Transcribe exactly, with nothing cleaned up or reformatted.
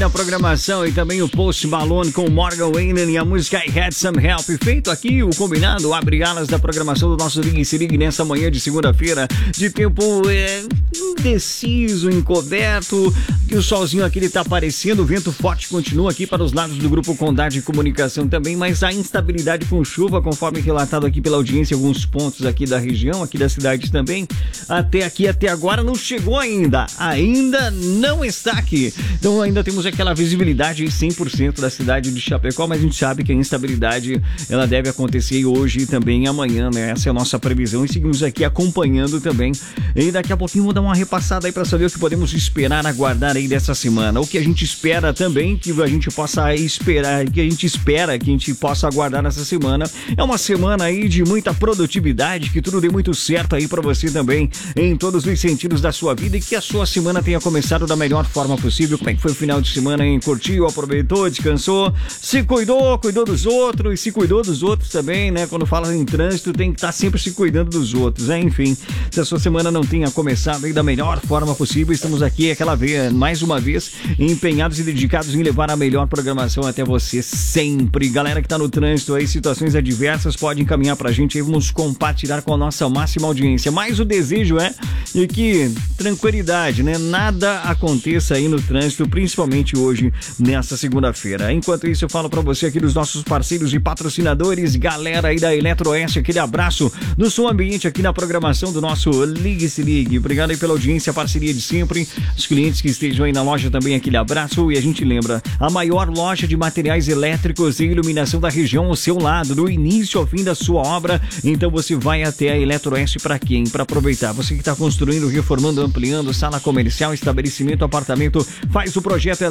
A programação e também o Post Malone com Morgan Wallen e a música I Had Some Help. Feito aqui o combinado, abre alas da programação do nosso Ligue Se Ligue nessa manhã de segunda-feira, de tempo é, indeciso, encoberto, que o solzinho aqui ele tá aparecendo, o vento forte continua aqui para os lados do Grupo Condade de Comunicação também, mas a instabilidade com chuva, conforme relatado aqui pela audiência, alguns pontos aqui da região, aqui da cidade também, até aqui, até agora não chegou ainda, ainda não está aqui. Então ainda temos aquela visibilidade cem por cento da cidade de Chapecó, mas a gente sabe que a instabilidade ela deve acontecer hoje e também amanhã, né? Essa é a nossa previsão e seguimos aqui acompanhando também. E daqui a pouquinho vou dar uma repassada aí para saber o que podemos esperar, aguardar aí dessa semana. O que a gente espera também, que a gente possa esperar, que a gente espera que a gente possa aguardar nessa semana, é uma semana aí de muita produtividade, que tudo dê muito certo aí para você também, em todos os sentidos da sua vida e que a sua semana tenha começado da melhor forma possível. Como é que foi o final de semana, hein? Curtiu, aproveitou, descansou, se cuidou, cuidou dos outros e se cuidou dos outros também, né? Quando fala em trânsito, tem que estar sempre se cuidando dos outros, né? Enfim, se a sua semana não tenha começado aí da melhor forma possível, estamos aqui aquela vez, mais uma vez, empenhados e dedicados em levar a melhor programação até você sempre. Galera que tá no trânsito aí, situações adversas, pode encaminhar pra gente aí, vamos compartilhar com a nossa máxima audiência. Mas o desejo é de que tranquilidade, né? Nada aconteça aí no trânsito, principalmente hoje, nessa segunda-feira. Enquanto isso, eu falo pra você aqui dos nossos parceiros e patrocinadores, galera aí da Eletroeste, aquele abraço no seu ambiente aqui na programação do nosso Ligue Se Ligue. Obrigado aí pela audiência, parceria de sempre. Os clientes que estejam aí na loja também, aquele abraço. E a gente lembra, a maior loja de materiais elétricos e iluminação da região ao seu lado, do início ao fim da sua obra. Então você vai até a Eletroeste para quem? Para aproveitar. Você que está construindo, reformando, ampliando, sala comercial, estabelecimento, apartamento, faz o projeto